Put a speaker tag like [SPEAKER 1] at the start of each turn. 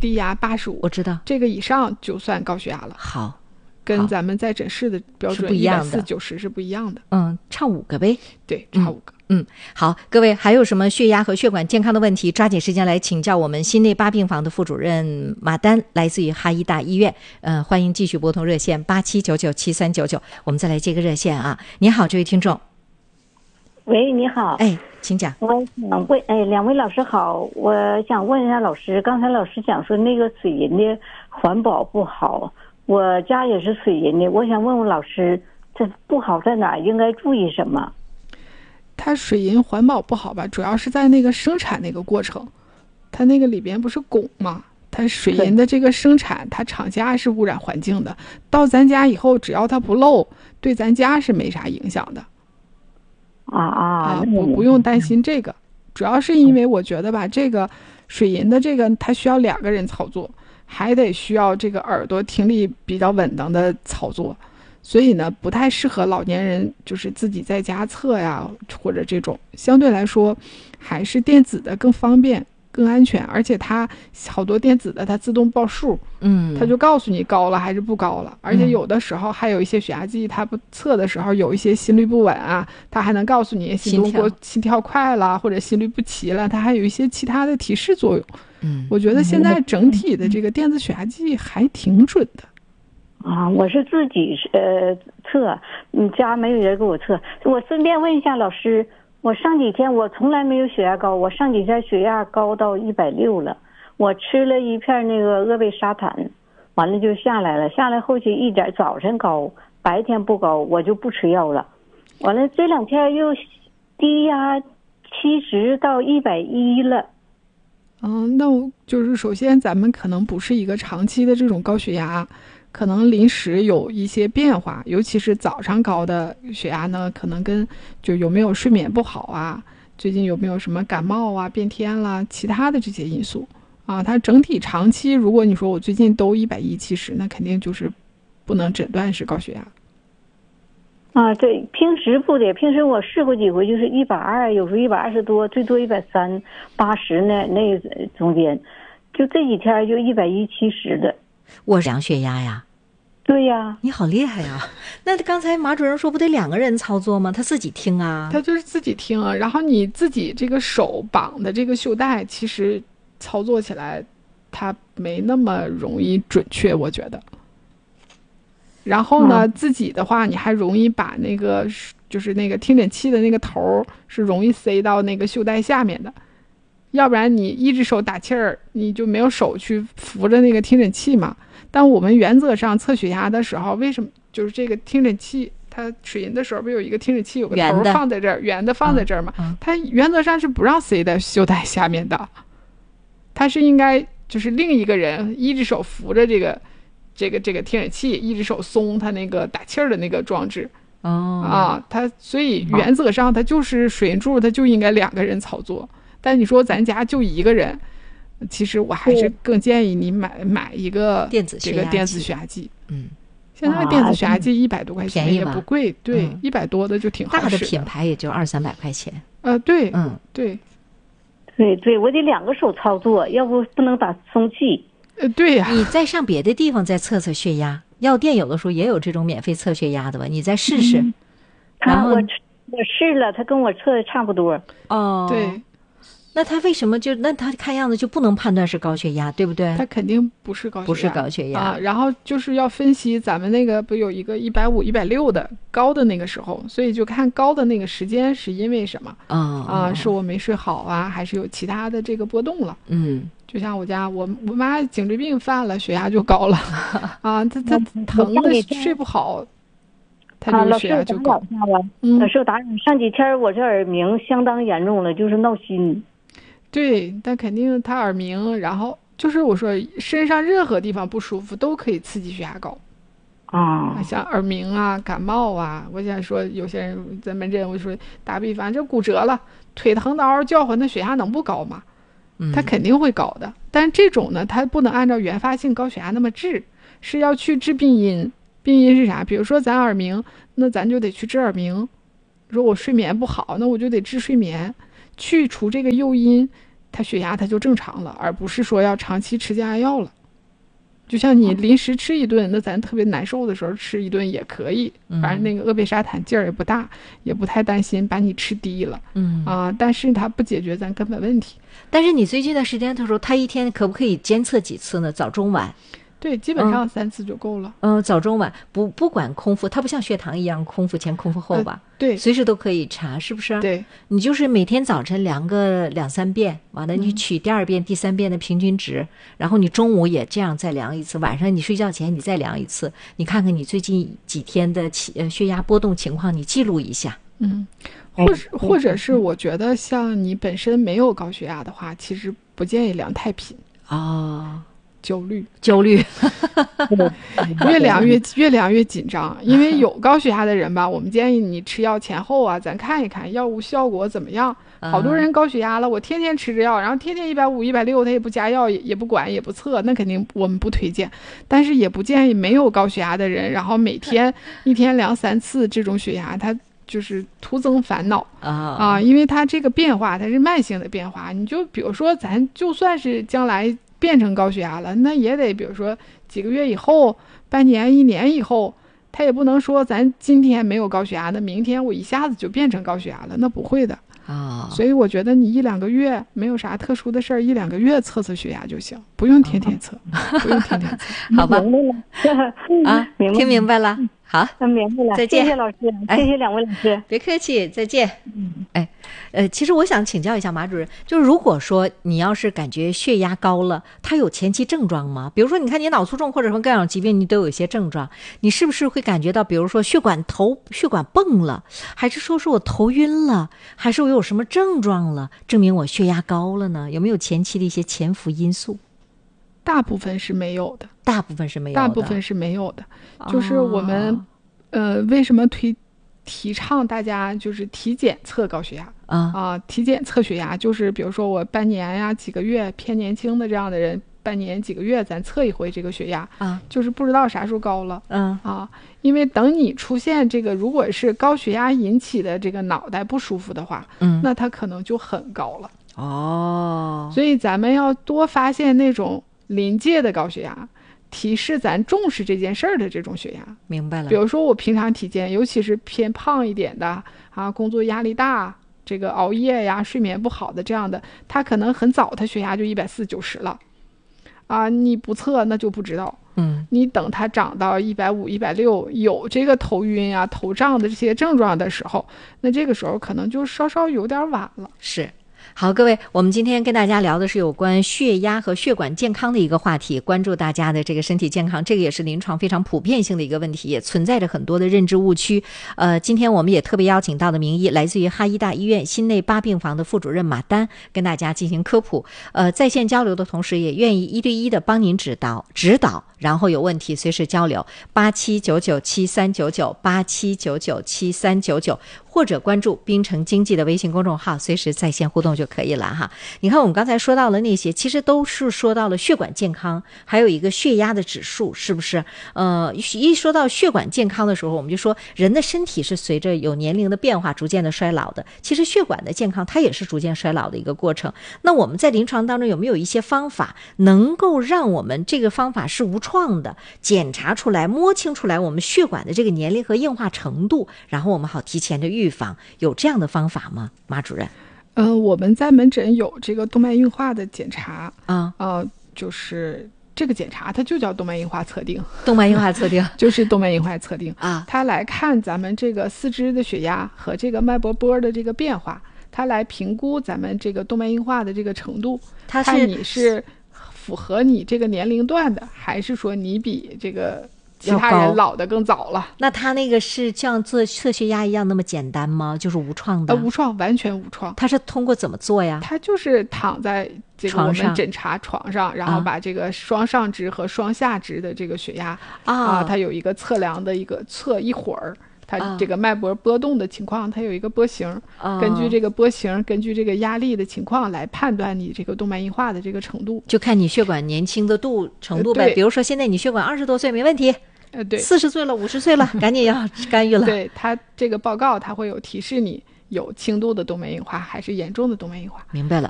[SPEAKER 1] 低压85，
[SPEAKER 2] 我知道
[SPEAKER 1] 这个以上就算高血压了。
[SPEAKER 2] 好，
[SPEAKER 1] 跟咱们在诊室的标准140、90是不一样的。
[SPEAKER 2] 差5个呗。
[SPEAKER 1] 对，差5个。
[SPEAKER 2] 好，各位还有什么血压和血管健康的问题，抓紧时间来请教我们心内8病房的副主任马丹，来自于哈医大医院。欢迎继续拨通热线87997399。我们再来接个热线啊。你好，这位听众。
[SPEAKER 3] 喂，你好。
[SPEAKER 2] 请讲。
[SPEAKER 3] 我想问，两位老师好，我想问一下老师，刚才老师讲说那个水银的环保不好，我家也是水银的，我想问问老师，这不好在哪，应该注意什么？
[SPEAKER 1] 它水银环保不好吧，主要是在那个生产那个过程，它那个里边不是汞嘛，它水银的这个生产，它厂家是污染环境的，到咱家以后只要它不漏，对咱家是没啥影响的。不用担心这个，主要是因为我觉得吧，这个水银的这个它需要2个人操作，还得需要这个耳朵听力比较稳当的操作，所以呢不太适合老年人就是自己在家测呀，或者这种相对来说还是电子的更方便更安全，而且它好多电子的它自动报数，它就告诉你高了还是不高了，而且有的时候还有一些血压计它不测的时候有一些心率不稳啊，它还能告诉你心跳快了或者心率不齐了，它还有一些其他的提示作用。我觉得现在整体的这个电子血压计还挺准的。
[SPEAKER 3] 我是自己测，家没有人给我测。我顺便问一下老师，我上几天我从来没有血压高，我上几天血压高到160了，我吃了一片那个阿贝沙坦，完了就下来了，下来后期一点，早晨高，白天不高，我就不吃药了。完了这2天又低压70到110了。
[SPEAKER 1] 那就是首先咱们可能不是一个长期的这种高血压，可能临时有一些变化，尤其是早上高的血压呢，可能跟就有没有睡眠不好啊，最近有没有什么感冒啊、变天啦，其他的这些因素啊。它整体长期，如果你说我最近都110/70，那肯定就是不能诊断是高血压。
[SPEAKER 3] 对，平时不得，平时我试过几回，就是120，有时候120多，最多130、80呢，那中间，就这几天就110/70的。
[SPEAKER 2] 我量血压呀？
[SPEAKER 3] 对呀。
[SPEAKER 2] 你好厉害呀！那刚才马主任说不得2个人操作吗？他自己听啊？
[SPEAKER 1] 他就是自己听啊，然后你自己这个手绑的这个袖带，其实操作起来它没那么容易准确，我觉得。然后呢，自己的话你还容易把那个就是那个听诊器的那个头是容易塞到那个袖带下面的，要不然你一只手打气儿，你就没有手去扶着那个听诊器嘛。但我们原则上测血压的时候，为什么就是这个听诊器它水银的时候不有一个听诊器有个头放在这儿，圆的放在这儿嘛，它原则上是不让塞在袖带下面的，它是应该就是另一个人一只手扶着这个听诊器，一只手松它那个打气儿的那个装置。它所以原则上它就是水银柱，它就应该2个人操作。但你说咱家就1个人，其实我还是更建议你买一个这个电子血压计。现在电子血压计100多块钱也不贵，对，100多的就挺好使的。
[SPEAKER 2] 大的品牌也就200-300块钱。
[SPEAKER 1] 对，
[SPEAKER 3] 对，我得2个手操作，要不能打松气。
[SPEAKER 1] 对呀。
[SPEAKER 2] 你再上别的地方再测测血压，药店有的时候也有这种免费测血压的吧，你再试试。
[SPEAKER 3] 我试了，他跟我测的差不多。
[SPEAKER 1] 对。
[SPEAKER 2] 那他为什么那他看样子就不能判断是高血压，对不对？
[SPEAKER 1] 他肯定不是高血压然后就是要分析咱们那个不有一个150、160的高的那个时候，所以就看高的那个时间是因为什么是我没睡好啊，还是有其他的这个波动了。就像我家我妈颈椎病犯了，血压就高了她疼的睡不好，她就血压就高。
[SPEAKER 3] 老师打扰，上几天我这耳鸣相当严重了，就是闹心。
[SPEAKER 1] 对，但肯定他耳鸣，然后就是我说身上任何地方不舒服都可以刺激血压高像耳鸣啊、感冒啊。我想说有些人在门诊，我说打比方这骨折了，腿疼的嗷嗷叫唤，那血压能不高吗？它肯定会高的。但这种呢，它不能按照原发性高血压那么治，是要去治病因。病因是啥？比如说咱耳鸣，那咱就得去治耳鸣。说我睡眠不好，那我就得治睡眠，去除这个诱因。 他血压它就正常了，而不是说要长期吃降压药了。就像你临时吃一顿，那咱特别难受的时候吃一顿也可以，反正那个阿贝沙坦劲儿也不大，也不太担心把你吃低了，但是它不解决咱根本问题。
[SPEAKER 2] 但是你最近段时间他说他一天可不可以监测几次呢？早中晚？
[SPEAKER 1] 对，基本上3次就够了。
[SPEAKER 2] 早中晚不管空腹，它不像血糖一样空腹前空腹后吧？
[SPEAKER 1] 对，
[SPEAKER 2] 随时都可以查，是不是？
[SPEAKER 1] 对，
[SPEAKER 2] 你就是每天早晨量个2-3遍，完了你取第2遍、第3遍的平均值，然后你中午也这样再量一次，晚上你睡觉前你再量一次，你看看你最近几天的血压波动情况，你记录一下。
[SPEAKER 1] 或者是我觉得像你本身没有高血压的话，其实不建议量太频。焦虑越量越紧张，因为有高血压的人吧，我们建议你吃药前后啊，咱看一看药物效果怎么样。好多人高血压了，我天天吃着药，然后天天150、160，他也不加药，也不管，也不测，那肯定我们不推荐。但是也不建议没有高血压的人，然后每天一天量3次这种血压，他就是徒增烦恼因为它这个变化它是慢性的变化。你就比如说咱就算是将来变成高血压了，那也得比如说几个月以后、半年、1年以后，他也不能说咱今天没有高血压的，明天我一下子就变成高血压了，那不会的所以我觉得你1-2个月没有啥特殊的事儿，1-2个月测血压就行，不用天天测，不用天天测。
[SPEAKER 2] 好吧？听明白了。好，
[SPEAKER 3] 明白了，
[SPEAKER 2] 再见，
[SPEAKER 3] 谢谢老师，谢谢2位老师，
[SPEAKER 2] 别客气，再见。其实我想请教一下马主任，就是如果说你要是感觉血压高了，它有前期症状吗？比如说你看你脑卒中或者什么各样疾病，你都有一些症状，你是不是会感觉到比如说血管泵了，还是说是我头晕了，还是我有什么症状了证明我血压高了呢？有没有前期的一些潜伏因素？
[SPEAKER 1] 大部分是没有的，就是我们为什么提倡大家就是体检测高血压体检测血压，就是比如说我半年呀、几个月，偏年轻的这样的人，半年几个月咱测一回这个血压就是不知道啥时候高了因为等你出现这个如果是高血压引起的这个脑袋不舒服的话那它可能就很高了所以咱们要多发现那种临界的高血压，提示咱重视这件事儿的这种血压。
[SPEAKER 2] 明白了。
[SPEAKER 1] 比如说我平常体检，尤其是偏胖一点的工作压力大，这个熬夜呀、睡眠不好的这样的，他可能很早他血压就140、90了你不测那就不知道。你等他涨到150、160，有这个头晕啊、头胀的这些症状的时候，那这个时候可能就稍稍有点晚了。
[SPEAKER 2] 是。好，各位，我们今天跟大家聊的是有关血压和血管健康的一个话题，关注大家的这个身体健康，这个也是临床非常普遍性的一个问题，也存在着很多的认知误区。今天我们也特别邀请到的名医来自于哈医大医院心内8病房的副主任马丹，跟大家进行科普。在线交流的同时，也愿意1对1的帮您指导，然后有问题随时交流，87997399，87997399，或者关注滨城经济的微信公众号，随时在线互动就可以了哈。你看我们刚才说到了那些，其实都是说到了血管健康，还有一个血压的指数，是不是？一说到血管健康的时候，我们就说人的身体是随着有年龄的变化逐渐的衰老的，其实血管的健康它也是逐渐衰老的一个过程。那我们在临床当中有没有一些方法能够让我们这个方法是无创的，检查出来摸清出来我们血管的这个年龄和硬化程度，然后我们好提前的预防，有这样的方法吗？马主任。
[SPEAKER 1] 我们在门诊有这个动脉硬化的检查就是这个检查它就叫动脉硬化测定，就是动脉硬化测定它来看咱们这个四肢的血压和这个脉搏波的这个变化，它来评估咱们这个动脉硬化的这个程度，看你是符合你这个年龄段的，还是说你比这个其他人老得更早了。
[SPEAKER 2] 那他那个是像做测血压一样那么简单吗？就是无创的？
[SPEAKER 1] 无创，完全无创。
[SPEAKER 2] 他是通过怎么做呀？
[SPEAKER 1] 他就是躺在这个我们诊查床上，然后把这个双上肢和双下肢的这个血压它有一个测量的测一会儿。它这个脉搏波动的情况，它有一个波形，根据这个波形，根据这个压力的情况来判断你这个动脉硬化的这个程度，
[SPEAKER 2] 就看你血管年轻的程度呗。比如说现在你血管20多岁没问题，
[SPEAKER 1] 对
[SPEAKER 2] ，40岁了、50岁了，赶紧要干预了。
[SPEAKER 1] 对，它这个报告它会有提示你有轻度的动脉硬化还是严重的动脉硬化。
[SPEAKER 2] 明白了。